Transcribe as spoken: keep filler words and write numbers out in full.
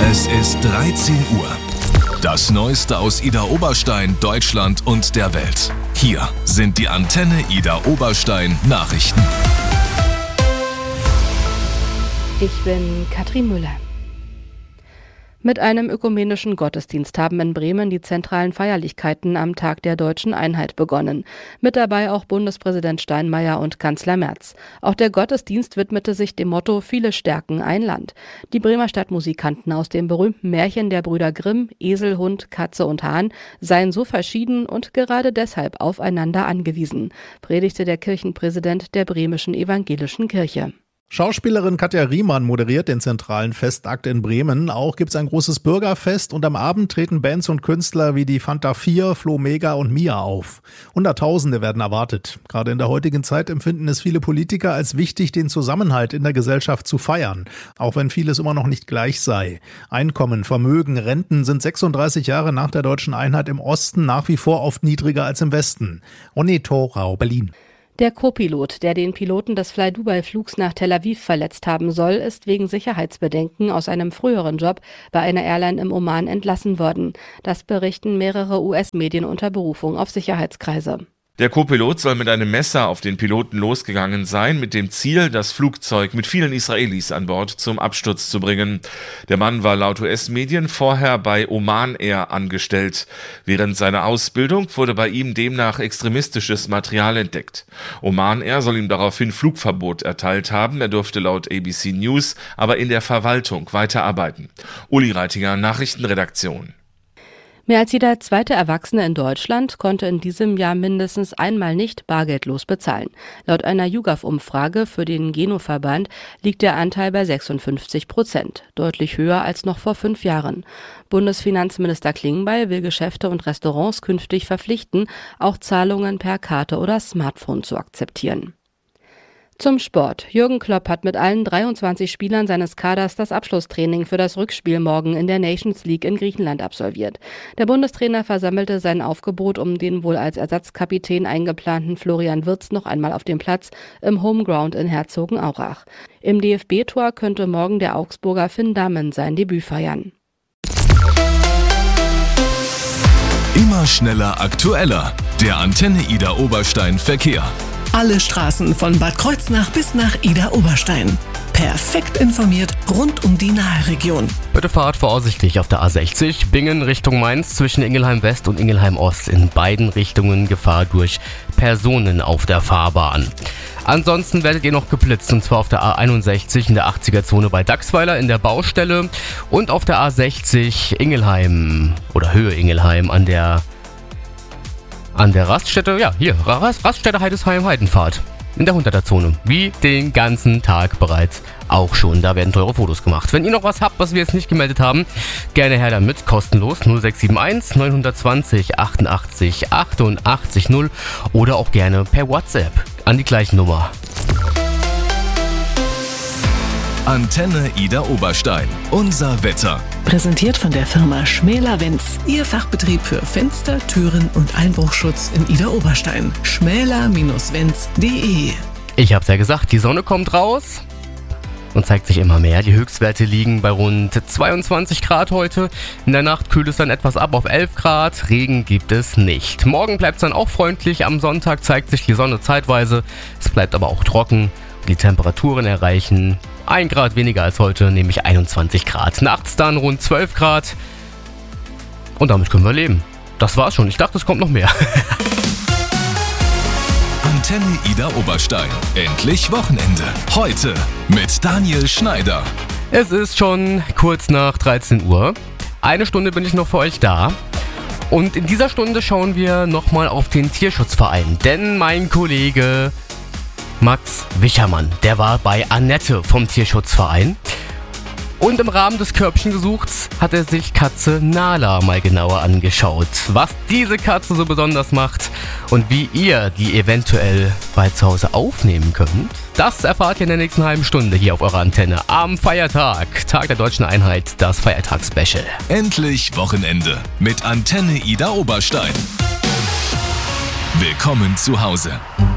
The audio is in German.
Es ist dreizehn Uhr. Das Neueste aus Idar Oberstein, Deutschland und der Welt. Hier sind die Antenne Idar Oberstein Nachrichten. Ich bin Katrin Müller. Mit einem ökumenischen Gottesdienst haben in Bremen die zentralen Feierlichkeiten am Tag der Deutschen Einheit begonnen. Mit dabei auch Bundespräsident Steinmeier und Kanzler Merz. Auch der Gottesdienst widmete sich dem Motto Viele stärken ein Land. Die Bremer Stadtmusikanten aus dem berühmten Märchen der Brüder Grimm, Esel, Hund, Katze und Hahn, seien so verschieden und gerade deshalb aufeinander angewiesen, predigte der Kirchenpräsident der Bremischen Evangelischen Kirche. Schauspielerin Katja Riemann moderiert den zentralen Festakt in Bremen. Auch gibt es ein großes Bürgerfest und am Abend treten Bands und Künstler wie die Fanta vier, Flo Mega und Mia auf. Hunderttausende werden erwartet. Gerade in der heutigen Zeit empfinden es viele Politiker als wichtig, den Zusammenhalt in der Gesellschaft zu feiern, auch wenn vieles immer noch nicht gleich sei. Einkommen, Vermögen, Renten sind sechsunddreißig Jahre nach der Deutschen Einheit im Osten nach wie vor oft niedriger als im Westen. Ronny Thorau, Berlin. Der Co-Pilot, der den Piloten des Fly-Dubai-Flugs nach Tel Aviv verletzt haben soll, ist wegen Sicherheitsbedenken aus einem früheren Job bei einer Airline im Oman entlassen worden. Das berichten mehrere U S-Medien unter Berufung auf Sicherheitskreise. Der Co-Pilot soll mit einem Messer auf den Piloten losgegangen sein, mit dem Ziel, das Flugzeug mit vielen Israelis an Bord zum Absturz zu bringen. Der Mann war laut U S-Medien vorher bei Oman Air angestellt. Während seiner Ausbildung wurde bei ihm demnach extremistisches Material entdeckt. Oman Air soll ihm daraufhin Flugverbot erteilt haben. Er durfte laut A B C News aber in der Verwaltung weiterarbeiten. Uli Reitinger, Nachrichtenredaktion. Mehr als jeder zweite Erwachsene in Deutschland konnte in diesem Jahr mindestens einmal nicht bargeldlos bezahlen. Laut einer YouGov-Umfrage für den Geno-Verband liegt der Anteil bei sechsundfünfzig Prozent, deutlich höher als noch vor fünf Jahren. Bundesfinanzminister Klingbeil will Geschäfte und Restaurants künftig verpflichten, auch Zahlungen per Karte oder Smartphone zu akzeptieren. Zum Sport. Jürgen Klopp hat mit allen dreiundzwanzig Spielern seines Kaders das Abschlusstraining für das Rückspiel morgen in der Nations League in Griechenland absolviert. Der Bundestrainer versammelte sein Aufgebot um den wohl als Ersatzkapitän eingeplanten Florian Wirtz noch einmal auf dem Platz im Homeground in Herzogenaurach. Im D F B-Tor könnte morgen der Augsburger Finn Dahmen sein Debüt feiern. Immer schneller, aktueller. Der Antenne Idar Oberstein Verkehr. Alle Straßen von Bad Kreuznach bis nach Idar Oberstein. Perfekt informiert rund um die Nahregion. Bitte fahrt vorsichtig auf der A sechzig, Bingen Richtung Mainz zwischen Ingelheim West und Ingelheim Ost. In beiden Richtungen Gefahr durch Personen auf der Fahrbahn. Ansonsten werdet ihr noch geblitzt, und zwar auf der A einundsechzig in der achtziger-Zone bei Dachsweiler in der Baustelle und auf der A sechzig Ingelheim oder Höhe Ingelheim an der An der Raststätte, ja, hier, Rast, Raststätte Heidesheim-Heidenfahrt. In der hunderter Zone. Wie den ganzen Tag bereits auch schon. Da werden teure Fotos gemacht. Wenn ihr noch was habt, was wir jetzt nicht gemeldet haben, gerne her damit. Kostenlos null sechs sieben eins neun zwei null achtundachtzig achtundachtzig null oder auch gerne per WhatsApp an die gleiche Nummer. Antenne Idar Oberstein. Unser Wetter. Präsentiert von der Firma Schmäler Wenz. Ihr Fachbetrieb für Fenster, Türen und Einbruchschutz in Idar Oberstein. schmäler Bindestrich wenz punkt de. Ich hab's ja gesagt, die Sonne kommt raus und zeigt sich immer mehr. Die Höchstwerte liegen bei rund zweiundzwanzig Grad heute. In der Nacht kühlt es dann etwas ab auf elf Grad. Regen gibt es nicht. Morgen bleibt es dann auch freundlich. Am Sonntag zeigt sich die Sonne zeitweise. Es bleibt aber auch trocken. Die Temperaturen erreichen ein Grad weniger als heute, nämlich einundzwanzig Grad. Nachts dann rund zwölf Grad. Und damit können wir leben. Das war's schon. Ich dachte, es kommt noch mehr. Antenne Idar Oberstein. Endlich Wochenende. Heute mit Daniel Schneider. Es ist schon kurz nach dreizehn Uhr. Eine Stunde bin ich noch für euch da. Und in dieser Stunde schauen wir nochmal auf den Tierschutzverein. Denn mein Kollege Max Wichermann, der war bei Annette vom Tierschutzverein. Und im Rahmen des Körbchengesuchs hat er sich Katze Nala mal genauer angeschaut. Was diese Katze so besonders macht und wie ihr die eventuell bei zu Hause aufnehmen könnt, das erfahrt ihr in der nächsten halben Stunde hier auf eurer Antenne am Feiertag, Tag der Deutschen Einheit, das Feiertagsspecial. Endlich Wochenende mit Antenne Idar Oberstein. Willkommen zu Hause.